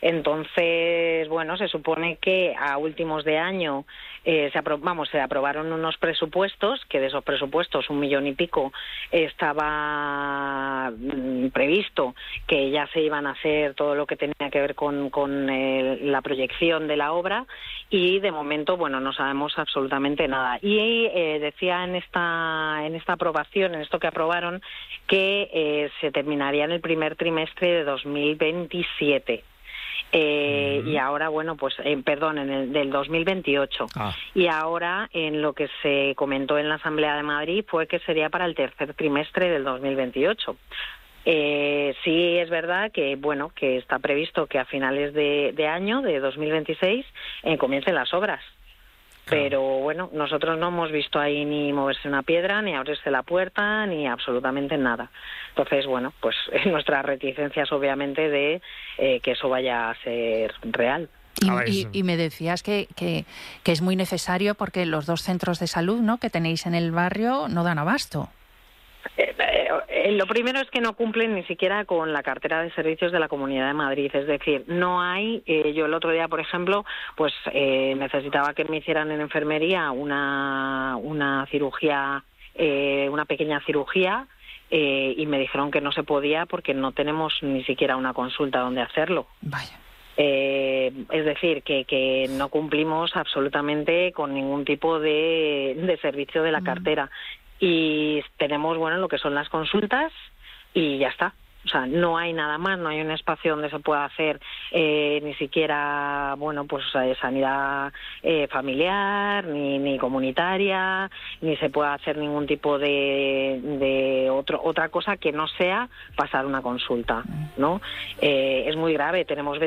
Entonces, bueno, se supone que a últimos de año se aprobaron unos presupuestos, que de esos presupuestos 1 millón y pico estaba previsto que ya se iban a hacer todo lo que tenía que ver con la proyección de la obra, y de momento, bueno, no sabemos absolutamente nada. Y decía en esta aprobación, en esto que aprobaron, que se terminaría en el primer trimestre de 2027. Y ahora, bueno, pues, del 2028. Y ahora, en lo que se comentó en la Asamblea de Madrid, fue que sería para el tercer trimestre del 2028. Sí es verdad que, bueno, que está previsto que a finales de año, de 2026, comiencen las obras. Pero bueno, nosotros no hemos visto ahí ni moverse una piedra, ni abrirse la puerta, ni absolutamente nada. Entonces, bueno, pues nuestras reticencias, obviamente, de que eso vaya a ser real. Y me decías que es muy necesario porque los 2 centros de salud, ¿no?, que tenéis en el barrio no dan abasto. Lo primero es que no cumplen ni siquiera con la cartera de servicios de la Comunidad de Madrid. Es decir, no hay... yo el otro día, por ejemplo, pues necesitaba que me hicieran en enfermería una cirugía, una pequeña cirugía, y me dijeron que no se podía porque no tenemos ni siquiera una consulta donde hacerlo. Vaya. Es decir, que no cumplimos absolutamente con ningún tipo de servicio de la cartera. Y tenemos, bueno, lo que son las consultas y ya está. O sea, no hay nada más, no hay un espacio donde se pueda hacer ni siquiera, bueno, pues sanidad familiar, ni comunitaria, ni se pueda hacer ningún tipo de otra cosa que no sea pasar una consulta, ¿no? Es muy grave, tenemos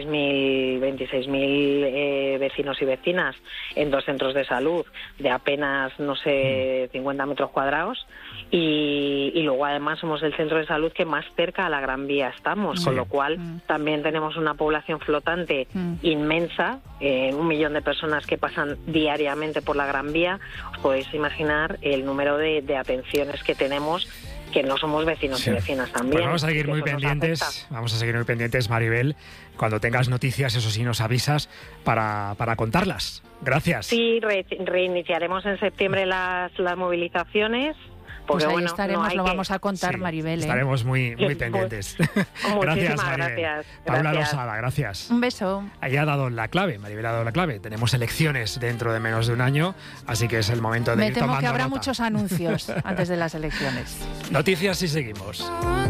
26.000 vecinos y vecinas en 2 centros de salud de apenas, no sé, 50 metros cuadrados, y luego además somos el centro de salud que más cerca a la Gran Vía estamos, con lo cual también tenemos una población flotante inmensa, 1 millón de personas que pasan diariamente por la Gran Vía. Os podéis imaginar el número de atenciones que tenemos, que no somos vecinos y vecinas también. Pues vamos a seguir muy pendientes, Maribel. Cuando tengas noticias, eso sí, nos avisas para contarlas. Gracias. Sí, reiniciaremos en septiembre las movilizaciones. Pues porque, ahí bueno, estaremos, lo vamos a contar, Maribel. Estaremos muy pendientes. Gracias, Maribel. Gracias. Paula Losada, gracias. Un beso. Ahí ha dado la clave, Maribel ha dado la clave. Tenemos elecciones dentro de menos de un año, así que es el momento de ir tomando nota. Me temo que habrá muchos anuncios antes de las elecciones. Noticias y seguimos.